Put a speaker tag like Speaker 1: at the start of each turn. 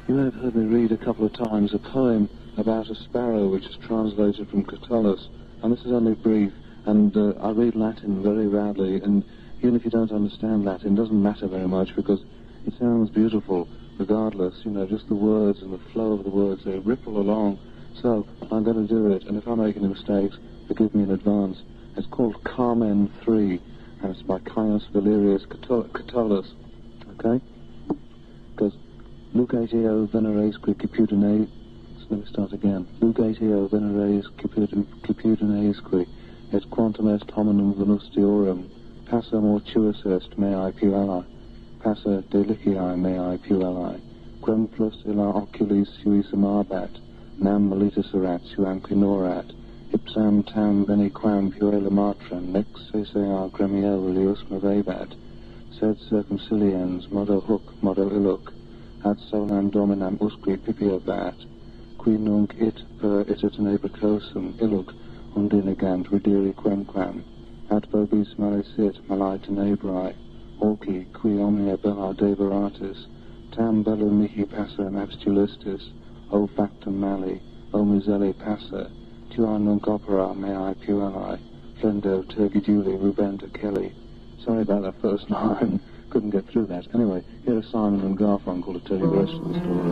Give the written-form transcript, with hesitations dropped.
Speaker 1: You may have heard me read a couple of times a poem about a sparrow which is translated from Catullus, and this is only brief, and I read Latin very badly, and even if you don't understand Latin, it doesn't matter very much because it sounds beautiful regardless, you know, just the words and the flow of the words, they ripple along. So I'm going to do it, and if I make any mistakes, forgive me in advance. It's called Carmen 3, and it's by Caius Valerius Catullus, okay? Because Lugateo veneresque Cupidinae. Let me start again. Lugateo veneres Cupidinaesque, et quantum est hominum venustiorum, passa mortuus est mei puellae, passa deliciae mei puellae, quem plus illa oculis suis amabat, nam melitus erat suam quinorat, ipsam tam beniquam puella matram, nec sesea gremiel relius movebat, sed circumciliens modo huc, modo illuc, ad solam dominam usque pipiabat, qui nunc it per ita tenebrecosum illuc undi negant ridere quemquam, ad vobis malesit malae tenebrae, orci qui omnia bella deberatis, tam bello mihi passam abstulistis, o factum mali, o miseli passa, tua nunc opera mei puellae, flendo tergiduli rubenda Kelly. Sorry about that first line, couldn't get through that. Anyway, here is Simon and Garfunkel to tell you the rest of the story.